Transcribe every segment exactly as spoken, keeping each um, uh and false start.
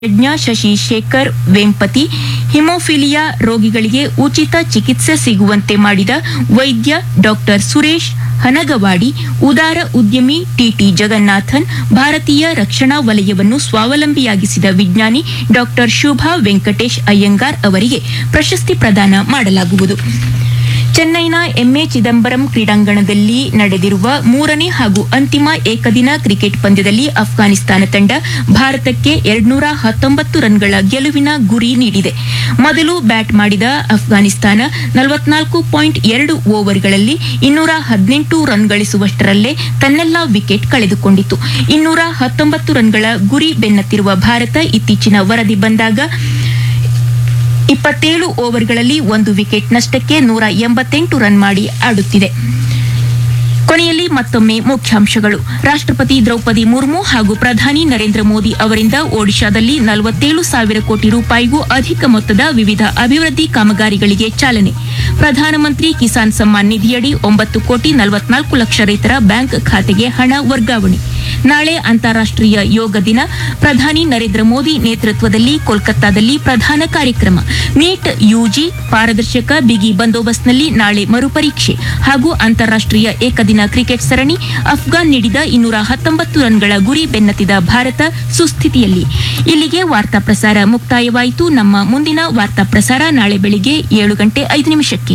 ಯಜ್ಞ ಶಶಿಶೇಖರ್ ವೆಂಪತಿ ಹಿಮೋಫಿಲಿಯಾ ರೋಗಿಗಳಿಗೆ ಉಚಿತ ಚಿಕಿತ್ಸೆ ಸಿಗುವಂತೆ ಮಾಡಿದ ವೈದ್ಯ ಡಾಕ್ಟರ್ ಸುರೇಶ್ ಹನಗವಾಡಿ, ಉದಾರ ಉದ್ಯಮಿ ಟಿಟಿ ಜಗನ್ನಾಥನ್, ಭಾರತೀಯ ರಕ್ಷಣಾ ವಲಯವನ್ನು ಸ್ವಾವಲಂಬಿಯಾಗಿಸಿದ ವಿಜ್ಞಾನಿ ಡಾಕ್ಟರ್ ಶುಭಾ ವೆಂಕಟೇಶ್ ಅಯ್ಯಂಗಾರ್ ಅವರಿಗೆ ಪ್ರಶಸ್ತಿ ಪ್ರದಾನ ಮಾಡಲಾಗುವುದು. ಚೆನ್ನೈನ ಎಂಎ ಚಿದಂಬರಂ ಕ್ರೀಡಾಂಗಣದಲ್ಲಿ ನಡೆದಿರುವ ಮೂರನೇ ಹಾಗೂ ಅಂತಿಮ ಏಕದಿನ ಕ್ರಿಕೆಟ್ ಪಂದ್ಯದಲ್ಲಿ ಅಫ್ಘಾನಿಸ್ತಾನ ತಂಡ ಭಾರತಕ್ಕೆ ಎರಡ್ನೂರ ಹತ್ತೊಂಬತ್ತು ರನ್ಗಳ ಗೆಲುವಿನ ಗುರಿ ನೀಡಿದೆ. ಮೊದಲು ಬ್ಯಾಟ್ ಮಾಡಿದ ಅಫ್ಘಾನಿಸ್ತಾನ ನಲವತ್ನಾಲ್ಕು ಪಾಯಿಂಟ್ ಎರಡು ಓವರ್ಗಳಲ್ಲಿ ಇನ್ನೂರ ಹದಿನೆಂಟು ರನ್ ಗಳಿಸುವಷ್ಟರಲ್ಲೇ ತನ್ನೆಲ್ಲಾ ವಿಕೆಟ್ ಕಳೆದುಕೊಂಡಿತು. ಇನ್ನೂರ ಹತ್ತೊಂಬತ್ತು ರನ್ಗಳ ಗುರಿ ಬೆನ್ನತ್ತಿರುವ ಭಾರತ ಇತ್ತೀಚಿನ ವರದಿ ಬಂದಾಗ ಇಪ್ಪತ್ತೇಳು ಓವರ್ಗಳಲ್ಲಿ ಒಂದು ವಿಕೆಟ್ ನಷ್ಟಕ್ಕೆ ನೂರ ಎಂಬತ್ತೆಂಟು ರನ್ ಮಾಡಿ ಆಡುತ್ತಿದೆ. ಕೊನೆಯಲ್ಲಿ ಮತ್ತೊಮ್ಮೆ ಮುಖ್ಯಾಂಶಗಳು. ರಾಷ್ಟ್ರಪತಿ ದ್ರೌಪದಿ ಮುರ್ಮು ಹಾಗೂ ಪ್ರಧಾನಿ ನರೇಂದ್ರ ಮೋದಿ ಅವರಿಂದ ಒಡಿಶಾದಲ್ಲಿ ನಲವತ್ತೇಳು ಸಾವಿರ ಕೋಟಿ ರೂಪಾಯಿಗೂ ಅಧಿಕ ಮೊತ್ತದ ವಿವಿಧ ಅಭಿವೃದ್ಧಿ ಕಾಮಗಾರಿಗಳಿಗೆ ಚಾಲನೆ. ಪ್ರಧಾನಮಂತ್ರಿ ಕಿಸಾನ್ ಸಮ್ಮಾನ್ ನಿಧಿಯಡಿ ಒಂಬತ್ತು ಕೋಟಿ ನಲವತ್ನಾಲ್ಕು ಲಕ್ಷ ರೈತರ ಬ್ಯಾಂಕ್ ಖಾತೆಗೆ ಹಣ ವರ್ಗಾವಣೆ. ನಾಳೆ ಅಂತಾರಾಷ್ಟೀಯ ಯೋಗ ದಿನ. ಪ್ರಧಾನಿ ನರೇಂದ್ರ ಮೋದಿ ನೇತೃತ್ವದಲ್ಲಿ ಕೋಲ್ಕತ್ತಾದಲ್ಲಿ ಪ್ರಧಾನ ಕಾರ್ಯಕ್ರಮ. ನೀಟ್ ಯುಜಿ ಪಾರದರ್ಶಕ ಬಿಗಿ ಬಂದೋಬಸ್ತ್ನಲ್ಲಿ ನಾಳೆ ಮರುಪರೀಕ್ಷೆ. ಹಾಗೂ ಅಂತಾರಾಷ್ಟೀಯ ಏಕದಿನ ಕ್ರಿಕೆಟ್ ಸರಣಿ. ಅಫ್ಘಾನ್ ನೀಡಿದ ಇನ್ನೂರ ಹತ್ತೊಂಬತ್ತು ರನ್ಗಳ ಗುರಿ ಬೆನ್ನತ್ತಿದ ಭಾರತ ಸುಸ್ಥಿತಿಯಲ್ಲಿ. ಇಲ್ಲಿಗೆ ವಾರ್ತಾ ಪ್ರಸಾರ ಮುಕ್ತಾಯವಾಯಿತು. ನಮ್ಮ ಮುಂದಿನ ವಾರ್ತಾ ಪ್ರಸಾರ ನಾಳೆ ಬೆಳಿಗ್ಗೆ ಏಳು ಗಂಟೆ ಐದು ನಿಮಿಷಕ್ಕೆ.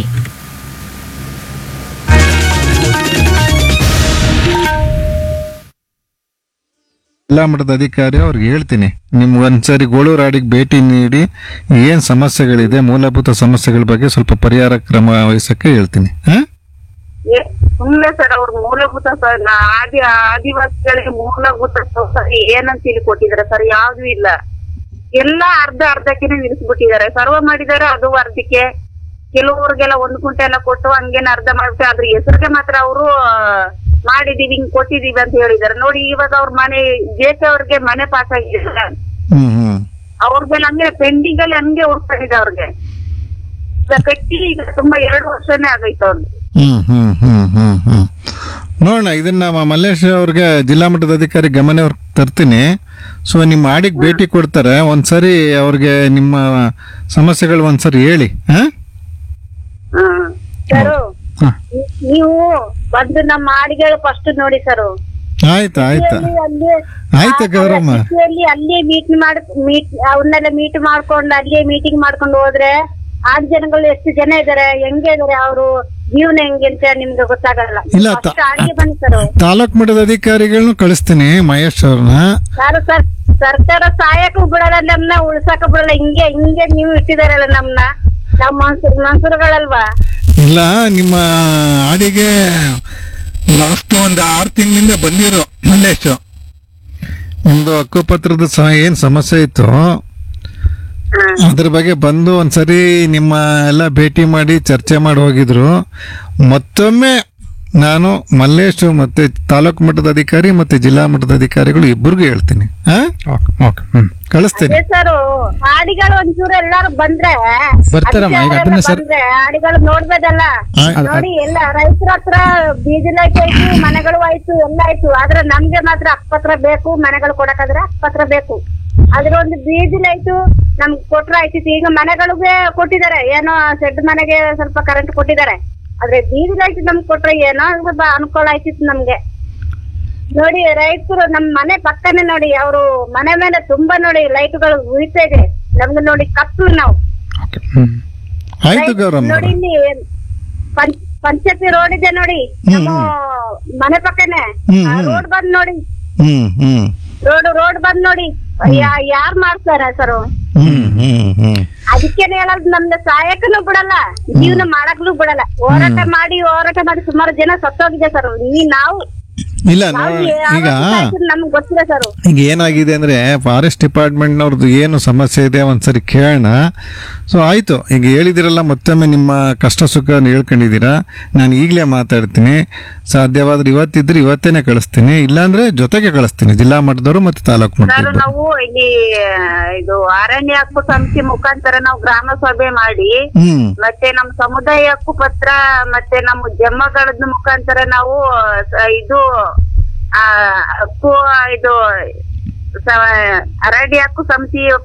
ಜಿಲ್ಲಾ ಮಟ್ಟದ ಅಧಿಕಾರಿ ಅವ್ರಿಗೆ ಹೇಳ್ತೀನಿ, ನಿಮ್ಗೆ ಒಂದ್ಸರಿ ಗೋಳೂರಾಡಿಗೆ ಭೇಟಿ ನೀಡಿ ಏನ್ ಸಮಸ್ಯೆಗಳಿದೆ, ಮೂಲಭೂತ ಸಮಸ್ಯೆಗಳ ಬಗ್ಗೆ ಸ್ವಲ್ಪ ಪರಿಹಾರ ಕ್ರಮ ವಹಿಸಕ್ಕೆ ಹೇಳ್ತೀನಿ. ಹ ಸುಮ್ನೆ ಸರ್ ಅವ್ರ ಮೂಲಭೂತ ಸ- ನಾ- ಆದಿ ಆದಿವಾಸಿಗಳಿಗೆ ಮೂಲಭೂತ ಸೌಕರ್ಯ ಏನಂತ ಹೇಳಿ ಕೊಟ್ಟಿದ್ದಾರೆ ಸರ್? ಯಾವ್ದು ಇಲ್ಲ, ಎಲ್ಲಾ ಅರ್ಧ ಅರ್ಧಕ್ಕೆ ನಿಲ್ಲಿಸ್ಬಿಟ್ಟಿದ್ದಾರೆ. ಸರ್ವ ಮಾಡಿದಾರೆ, ಅದು ಅರ್ಧಕ್ಕೆ. ಕೆಲವ್ರಿಗೆಲ್ಲ ಒಂದು ಕುಂಟೆ ಎಲ್ಲ ಕೊಟ್ಟು ಹಂಗೇನ ಅರ್ಧ ಮಾಡ್ಬಿಟ್ಟು ಅದ್ರ ಹೆಸರಿಗೆ ಮಾತ್ರ ಅವರು ಮಾಡಿದೀವಿ ಹಿಂಗ್ ಕೊಟ್ಟಿದೀವಿ ಅಂತ ಹೇಳಿದಾರೆ. ನೋಡಿ ಇವಾಗ ಅವ್ರ ಮನೆ ಜೆ ಕೆ ಅವ್ರಿಗೆ ಮನೆ ಪಾಸ್ ಆಗಿದೆ, ಹ್ಮ್ ಹ್ಮ್ ಅವ್ರದ್ದೆಲ್ಲ ಹಂಗೆ ಪೆಂಡಿಂಗ್ ಅಲ್ಲಿ ಹಂಗೆ ಉಳ್ಕೊಂಡಿದೆ. ಅವ್ರಿಗೆ ಈಗ ಕಟ್ಟಿ ಈಗ ತುಂಬಾ ಎರಡು ವರ್ಷನೇ ಆಗೈತೆ ಅವ್ರಿಗೆ. ಹ್ಮ್ ಹ್ಮ್ ಹ್ಮ್ ಹ್ಮ್ ಹ್ಮ್ ನೋಡೋಣ, ಇದನ್ನ ಮ- ಮಲ್ಲೇಶ್ ಅವ್ರಿಗೆ ಜಿಲ್ಲಾ ಮಟ್ಟದ ಅಧಿಕಾರಿ ಗಮನ ಅವ್ರಿಗೆ ತರ್ತೀನಿ. ಸೊ ನಿಮ್ಮ ಆಡಿಗೆ ಭೇಟಿ ಕೊಡ್ತಾರೆ, ಒಂದ್ಸರಿ ಅವ್ರಿಗೆ ನಿಮ್ಮ ಸಮಸ್ಯೆಗಳು ಒಂದ್ಸರಿ ಹೇಳಿ. ಹ ಹ್ಮ್ ಸರ್, ಹ. ನೀವು ಬಂದು ನಮ್ಮ ಹಾಡಿಗಳು ಫಸ್ಟ್ ನೋಡಿ ಸರ್. ಆಯ್ತಾ ಆಯ್ತಾ ಅಲ್ಲಿ ಆಯ್ತಾ ಗೌರಮ್ಮ. ಅಲ್ಲಿ ಅಲ್ಲೇ ಮೀಟ್ ಮಾಡ್ ಮೀಟ್ ಅವನ್ನೆಲ್ಲ ಮೀಟ್ ಮಾಡ್ಕೊಂಡು ಅಲ್ಲೇ ಮೀಟಿಂಗ್ ಮಾಡ್ಕೊಂಡು ಹೋದ್ರೆ ಆರು ಜನಗಳು ಎಷ್ಟು ಜನ ಇದಾರೆ, ಹೆಂಗೆ ಇದಾರೆ, ಅವರು ಜೀವನ ಹೆಂಗೆ ಅಂತ ನಿಮ್ಗೆ ಗೊತ್ತಾಗಲ್ಲ. ಇಲ್ಲ, ತ- ಫಸ್ಟ್ ಹಾಡಿಗೆ ಬನ್ನಿ ಸರ್. ತಾಲೂಕ್ ಮಟ್ಟದ ಅಧಿಕಾರಿಗಳನ್ನ ಕಳಿಸ್ತೀನಿ, ಮಹೇಶ್ ಅವ್ರನ್ನ. ಯಾರು ಸರ್ ಸರ್ಕಾರ ಸಹಾಯಕ್ಕೂ ಬಿಡಲ್ಲ, ನಮ್ನ ಉಳ್ಸಾಕ ಬಿಡಲ್ಲ. ಹಿಂಗೆ ಹಿಂಗೆ ನೀವು ಇಟ್ಟಿದಾರಲ್ಲ ನಮ್ನ, ನಮ್ಮ ಮನ್ಸೂರ್ ಮನ್ಸೂರುಗಳಲ್ವಾ? ಇಲ್ಲ, ನಿಮ್ಮ ಆಡಿಗೆ ಲಾಸ್ಟ್ ಒಂದು ಆರು ತಿಂಗಳಿಂದ ಬಂದಿರೋ ಮಲ್ಲೇಶ್, ನಿಮ್ದು ಹಕ್ಕುಪತ್ರದ ಸಹ ಏನ್ ಸಮಸ್ಯೆ ಇತ್ತು ಅದ್ರ ಬಗ್ಗೆ ಬಂದು ಒಂದ್ಸರಿ ನಿಮ್ಮ ಎಲ್ಲ ಭೇಟಿ ಮಾಡಿ ಚರ್ಚೆ ಮಾಡಿ ಹೋಗಿದ್ರು. ಮತ್ತೊಮ್ಮೆ ನಾನು ಮಲ್ಲೇಶ್ ಮತ್ತೆ ತಾಲೂಕು ಮಟ್ಟದ ಅಧಿಕಾರಿ ಮತ್ತೆ ಜಿಲ್ಲಾ ಮಟ್ಟದ ಅಧಿಕಾರಿಗಳು ಇಬ್ಬರಿಗೂ ಹೇಳ್ತೀನಿ. ಹಾ ಓಕೆ, ಹ್ಮ್ ಕಳಿಸ್ತೀನಿ. ಅದೇ ಸರ್, ಹಾಡಿಗಳು ಒಂಚೂರು ಎಲ್ಲಾರು ಬಂದ್ರೆ ಬರ್ತಾರಮ್ಮ, ಈಗ ಅದನ್ನ ಸರ್- ಬಂದ್ರೆ ಹಾಡಿಗಳು ನೋಡ್ಬೋದಲ್ಲ. ಆ- ನೋಡಿ, ಎಲ್ಲ ರೈತರ ಹತ್ರ ಬೀಜ ಲೈಟ್ ಆಯ್ತು, ಮನೆಗಳು ಆಯ್ತು, ಎಲ್ಲ ಆಯ್ತು. ಆದ್ರೆ ನಮ್ಗೆ ಮಾತ್ರ ಅಕ್ಕಪತ್ರ ಬೇಕು. ಮನೆಗಳು ಕೊಡಕಾದ್ರೆ ಅಕ್ಕಪತ್ರ ಬೇಕು. ಅದ್ರ ಒಂದು ಬೀಜ ಲೈಟು ನಮ್ಗೆ ಕೊಟ್ರ ಆಯ್ತಿತ್ತು. ಈಗ ಮನೆಗಳಿಗೆ ಕೊಟ್ಟಿದ್ದಾರೆ, ಏನೋ ಶೆಡ್ ಮನೆಗೆ ಸ್ವಲ್ಪ ಕರೆಂಟ್ ಕೊಟ್ಟಿದ್ದಾರೆ. ಆದ್ರೆ ಬೀಜ ಲೈಟ್ ನಮ್ಗೆ ಕೊಟ್ರೆ ಏನೋ ಸ್ವಲ್ಪ ಅನುಕೂಲ ಆಯ್ತಿತ್ತು ನಮ್ಗೆ. ನೋಡಿ, ರೈತರು ನಮ್ ಮನೆ ಪಕ್ಕನೆ ನೋಡಿ, ಅವರು ಮನೆ ಮೇಲೆ ತುಂಬಾ ನೋಡಿ ಲೈಟ್ಗಳು ಉಳಿತಾ ಇದೆ. ನಮ್ಗೆ ನೋಡಿ ಕತ್ಲು ನಾವು. ಓಕೆ, ಹ್ಮ್ ಆಯ್ತು ಗೌರಮ್ಮ. ನೋಡಿ, ಇಲ್ಲಿ ಪಂಚ್- ಪಂಚಾಯತಿ ರೋಡ್ ಇದೆ ನೋಡಿ, ನಮ್ಮ ಮನೆ ಪಕ್ಕನೆ. ಹ್ಮ್, ಹ್ಮ್. ರೋಡ್ ಬಂದ್ ನೋಡಿ, ಹ್ಮ್ ಹ್ಮ್ ರೋಡ್ ರೋಡ್ ಬಂದ್ ನೋಡಿ. ಯಾ- ಯಾರ್ ಮಾಡ್ತಾರ ಸರ್? ಹ್ಮ್ ಹ್ಮ್ ಹ್ಮ್ ಅದಕ್ಕೇನೆ ಹೇಳೋದು, ನಮ್ಗೆ ಸಹಾಯಕನು ಬಿಡಲ್ಲ, ಜೀವನ ಮಾಡಕ್ನು ಬಿಡಲ್ಲ. ಹೋರಾಟ ಮಾಡಿ ಹೋರಾಟ ಮಾಡಿ ಸುಮಾರು ಜನ ಸತ್ತೋಗಿದೆ ಸರ್. ನೀ ನಾವು ಇಲ್ಲ ನಾವು ನೋ- ಯಾವ ಈಗ ಸಾಯ್ತಿದ್ರು ನಮ್ಗೆ ಗೊತ್ತಿಲ್ಲ ಸರ್. ಈಗ ಏನಾಗಿದೆ ಅಂದ್ರೆ ಫಾರೆಸ್ಟ್ ಡಿಪಾರ್ಟ್ಮೆಂಟ್ನವ್ರದ್ದು ಏನು ಸಮಸ್ಯೆ ಇದೆ ಒಂದ್ಸರಿ ಕೇಳೋಣ. ಸೊ ಆಯ್ತು, ಈಗ ಹೇಳಿದಿರಲ್ಲ, ಮತ್ತೊಮ್ಮೆ ನಿಮ್ಮ ಕಷ್ಟ ಸುಖ ಹೇಳ್ಕೊಂಡಿದ್ದೀರಾ. ನಾನು ಈಗಲೇ ಮಾತಾಡ್ತೀನಿ, ಸಾಧ್ಯವಾದ್ರೆ ಇವತ್ತಿದ್ರೆ ಇವತ್ತೇನೆ ಕಳಿಸ್ತೀನಿ, ಇಲ್ಲಾಂದ್ರೆ ಜೊತೆಗೆ ಕಳಿಸ್ತೀನಿ ಜಿಲ್ಲಾ ಮಟ್ಟದವರು ಮತ್ತೆ ತಾಲೂಕು ಸರ್, ಮಟ್ಟದವರು. ನಾವು ಇಲ್ಲಿ ಇದು ಅರಣ್ಯ ಹಕ್ಕು ಸಮಿತಿ ಮುಖಾಂತರ ನಾವು ಗ್ರಾಮ ಸಭೆ ಮಾಡಿ, ಹ್ಮ್ ಮತ್ತೆ ನಮ್ಮ ಸಮುದಾಯ ಹಕ್ಕು ಪತ್ರ, ಮತ್ತೆ ನಮ್ಮ ಜಮ್ಮಗಳದ ಮುಖಾಂತರ ನಾವು ಸ- ಇದು ಆ ಹಕ್ಕು ಇದು ಅರಣ್ಯ ಹಕ್ಕು ಸಮಿತಿ